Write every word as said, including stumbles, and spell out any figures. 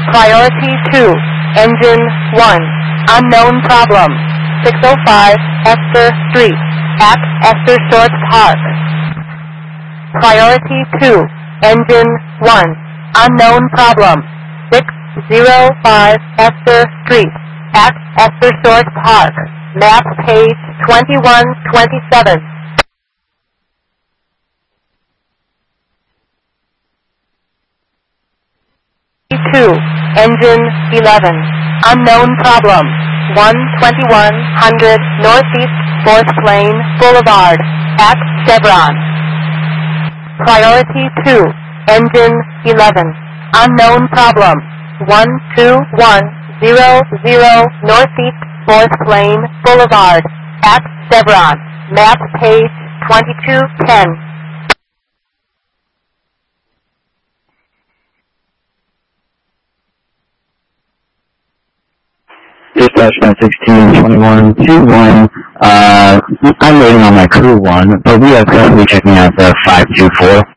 Priority two, engine one, unknown problem, six oh five Esther Street, at Esther Short Park. Priority two, engine one, unknown problem, six oh five Esther Street, at Esther Short Park. Map page twenty-one twenty-seven. two, engine eleven, unknown problem, one twenty-one hundred Northeast fourth Lane Boulevard, at Chevron. Priority two, engine eleven, unknown problem, one two one zero zero Northeast fourth Lane Boulevard, at Chevron. Map page twenty-two ten. Dispatch nine sixteen twenty-one twenty-one, uh, I'm waiting on my crew one, but we are currently checking out the five two four.